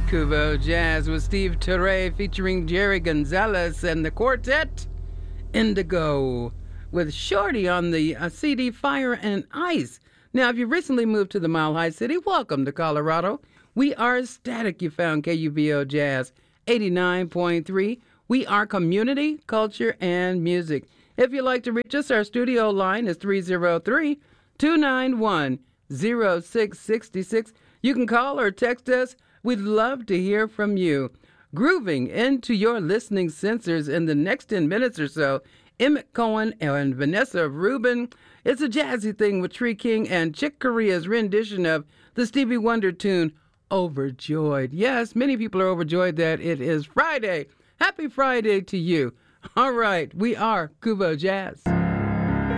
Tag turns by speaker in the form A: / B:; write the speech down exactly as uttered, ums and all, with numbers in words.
A: Kubo Jazz with Steve Teray featuring Jerry Gonzalez and the quartet Indigo with Shorty on the uh, C D Fire and Ice. Now, if you recently moved to the Mile High City, welcome to Colorado. We are ecstatic you found K U B O Jazz eighty-nine point three. We are community, culture, and music. If you'd like to reach us, our studio line is three oh three, two nine one, oh six six six. You can call or text us. We'd love to hear from you. Grooving into your listening sensors in the next ten minutes or so, Emmett Cohen and Vanessa Rubin. It's a jazzy thing with Tree King and Chick Corea's rendition of the Stevie Wonder tune, Overjoyed. Yes, many people are overjoyed that it is Friday. Happy Friday to you. All right, we are Kubo Jazz.